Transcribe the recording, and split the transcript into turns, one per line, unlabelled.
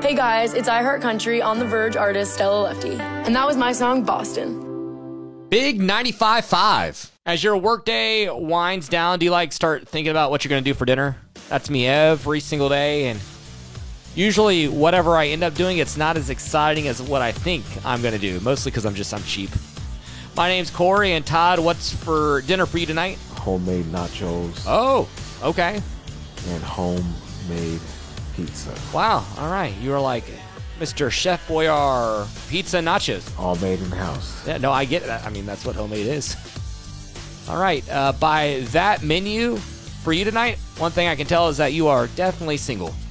Hey guys, it's I Heart Country on the Verge artist Stella Lefty. And that was my song, Boston.
Big 95.5. As your workday winds down, do you start thinking about what you're going to do for dinner? That's me every single day, and usually whatever I end up doing, it's not as exciting as what I think I'm going to do, mostly because I'm cheap. My name's Corey, and Todd, what's for dinner for you tonight?
Homemade nachos.
Oh, okay.
And homemade pizza.
Wow, all right. You are like Mr. Chef Boyardee, pizza and nachos.
All made in the house.
Yeah, no, I get that. I mean, that's what homemade is. All right, by that menu for you tonight, one thing I can tell is that you are definitely single.